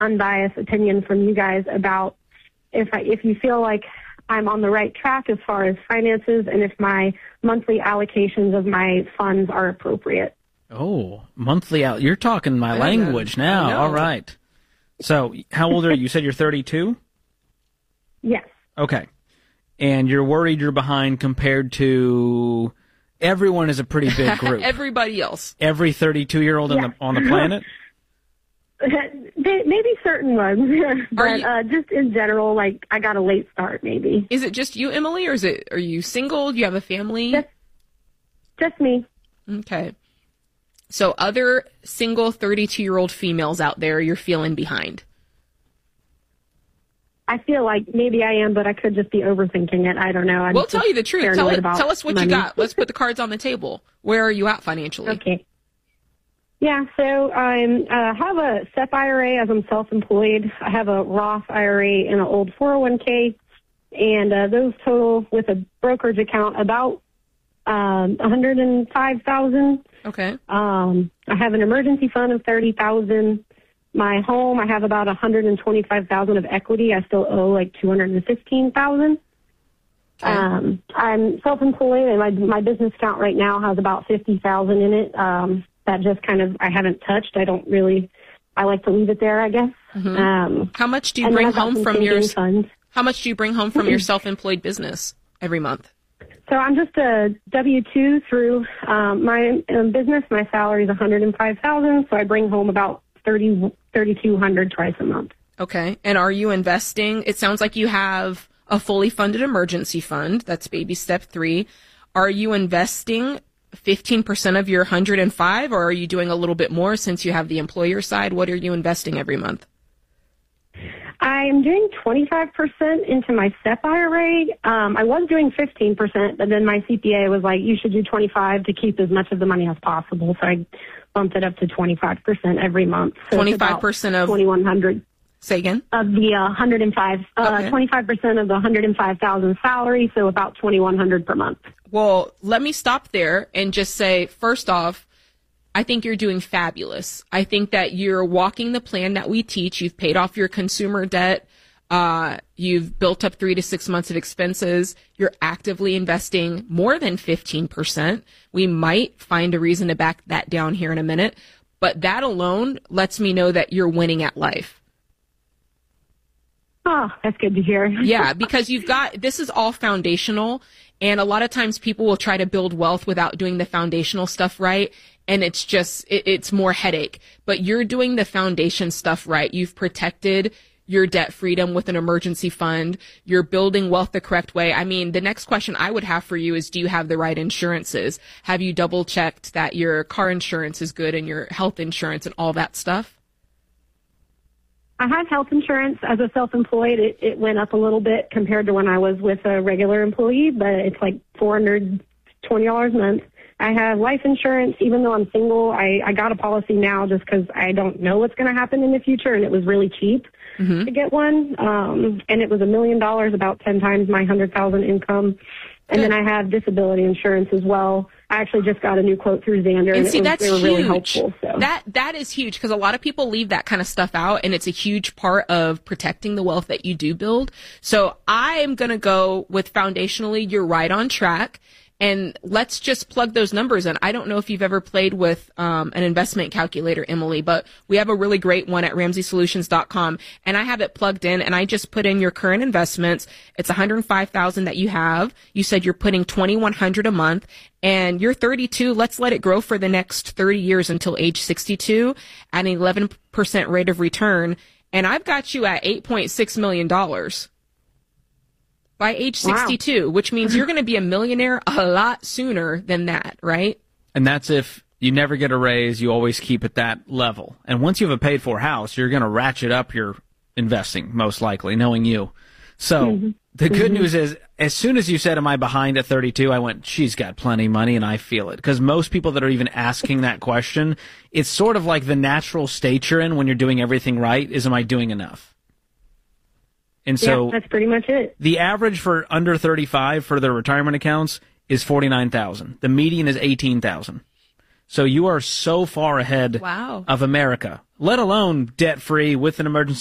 unbiased opinion from you guys about if you feel like I'm on the right track as far as finances and if my monthly allocations of my funds are appropriate. Oh, monthly out. You're talking my language now. All right. So how old are you? You said you're 32? Yes. Okay. And you're worried you're behind compared to everyone is a pretty big group. Everybody else. Every 32-year-old on the planet? Maybe certain ones, but just in general, like I got a late start. Maybe. Is it just you, Emily, or are you single? Do you have a family? Just me. Okay. So other single 32-year-old females out there, you're feeling behind. I feel like maybe I am, but I could just be overthinking it. I don't know. We'll tell you the truth. Tell us what you got. Let's put the cards on the table. Where are you at financially? Okay. Yeah, so I have a SEP IRA as I'm self-employed. I have a Roth IRA and an old 401k, and those total with a brokerage account about $105,000. Okay. I have an emergency fund of $30,000. My home, I have about $125,000 of equity. I still owe like $215,000. Okay. I'm self-employed, and my business account right now has about $50,000 in it. That just kind of I haven't touched. I like to leave it there, I guess. Mm-hmm. How much do you bring home from your funds. How much do you bring home from your self-employed business every month? So I'm just a W-2 through my business. My salary is $105,000, so I bring home about $3,200 twice a month. Okay. And are you investing? It sounds like you have a fully funded emergency fund. That's baby step 3. Are you investing 15% of your 105, or are you doing a little bit more since you have the employer side? What are you investing every month? I'm doing 25% into my SEP IRA. I was doing 15%, but then my CPA was like, you should do 25 to keep as much of the money as possible. So I bumped it up to 25% every month. So 25% of $2,100. Say again? Of the 105, okay. 25% of the 105,000 salary, so about $2,100 per month. Well, let me stop there and just say, first off, I think you're doing fabulous. I think that you're walking the plan that we teach. You've paid off your consumer debt. You've built up 3 to 6 months of expenses. You're actively investing more than 15%. We might find a reason to back that down here in a minute, but that alone lets me know that you're winning at life. Oh, that's good to hear. Yeah, because this is all foundational. And a lot of times people will try to build wealth without doing the foundational stuff right. And it's just, it's more headache. But you're doing the foundation stuff right. You've protected your debt freedom with an emergency fund. You're building wealth the correct way. I mean, the next question I would have for you is, do you have the right insurances? Have you double checked that your car insurance is good and your health insurance and all that stuff? I have health insurance. As a self-employed, it went up a little bit compared to when I was with a regular employee, but it's like $420 a month. I have life insurance. Even though I'm single, I got a policy now just because I don't know what's going to happen in the future, and it was really cheap to get one. And it was $1 million, about 10 times my $100,000 income. And then I have disability insurance as well. I actually just got a new quote through Xander, and that's they were huge. really helpful. So. That is huge, because a lot of people leave that kind of stuff out, and it's a huge part of protecting the wealth that you do build. So I am going to go with foundationally, you're right on track. And let's just plug those numbers in. I don't know if you've ever played with an investment calculator, Emily, but we have a really great one at RamseySolutions.com, and I have it plugged in, and I just put in your current investments. It's $105,000 that you have. You said you're putting $2,100 a month, and you're 32. Let's let it grow for the next 30 years until age 62 at an 11% rate of return. And I've got you at $8.6 million. By age 62, wow. Which means you're going to be a millionaire a lot sooner than that, right? And that's if you never get a raise, you always keep at that level. And once you have a paid-for house, you're going to ratchet up your investing, most likely, knowing you. So the good news is, as soon as you said, am I behind at 32, I went, she's got plenty of money, and I feel it. Because most people that are even asking that question, it's sort of like the natural state you're in when you're doing everything right is, am I doing enough? And so that's pretty much it. The average for under 35 for their retirement accounts is $49,000. The median is $18,000. So you are so far ahead Wow. of America, let alone debt-free with an emergency